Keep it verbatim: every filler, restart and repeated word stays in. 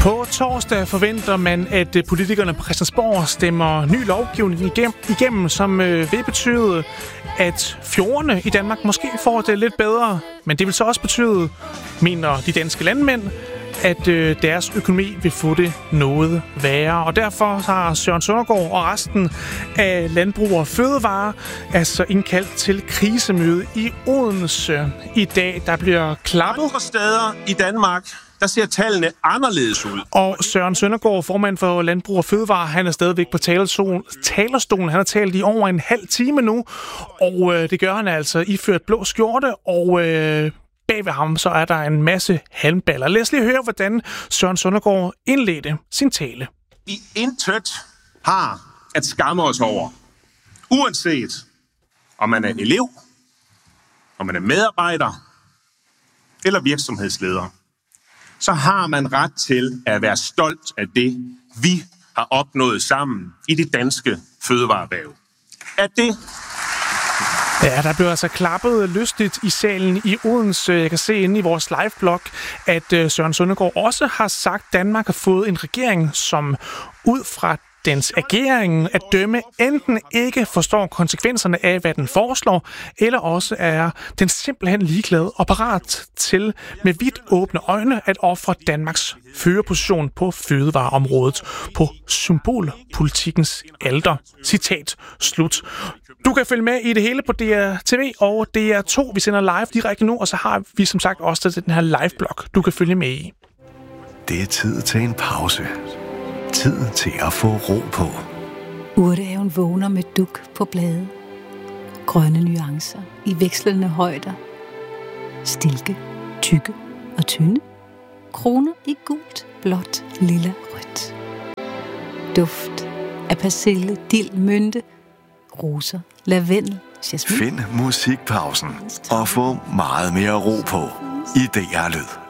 På torsdag forventer man, at politikerne på Christiansborg stemmer ny lovgivning igennem, igennem som vil betyde, at fjordene i Danmark måske får det lidt bedre. Men det vil så også betyde, mener de danske landmænd, at deres økonomi vil få det noget værre. Og derfor har Søren Søndergaard og resten af Landbrug og Fødevare altså indkaldt til krisemøde i Odense i dag. Der bliver klappet. Andre steder i Danmark, der ser tallene anderledes ud. Og Søren Søndergaard, formand for Landbrug og Fødevare, han er stadigvæk på talerstolen. Han har talt i over en halv time nu, og øh, det gør han altså iført blå skjorte, og øh, bag ved ham så er der en masse halmballer. Lad os lige høre, hvordan Søren Søndergaard indledte sin tale. Vi intet har at skamme os over. Uanset om man er elev, om man er medarbejder eller virksomhedsleder, så har man ret til at være stolt af det, vi har opnået sammen i det danske fødevareerhverv. Er det? Ja, der bliver altså klappet lystigt i salen i Odense. Jeg kan se inde i vores liveblog, at Søren Søndergaard også har sagt, at Danmark har fået en regering, som ud fra dens agering at dømme enten ikke forstår konsekvenserne af, hvad den foreslår, eller også er den simpelthen ligeglad og parat til med vidt åbne øjne at ofre Danmarks førerposition på fødevareområdet på symbolpolitikkens alter. Citat slut. Du kan følge med i det hele på D R T V og D R to. Vi sender live direkte nu, og så har vi som sagt også den her liveblog, du kan følge med i. Det er tid til en pause. Tid til at få ro på. Urtehaven vågner med duk på blade. Grønne nuancer i vekslende højder. Stilke, tykke og tynde. Kroner i gult, blåt, lilla, rødt. Duft af persille, dild, mynte, roser, lavendel, jasmin. Find musikpausen og få meget mere ro på i D R Lyd.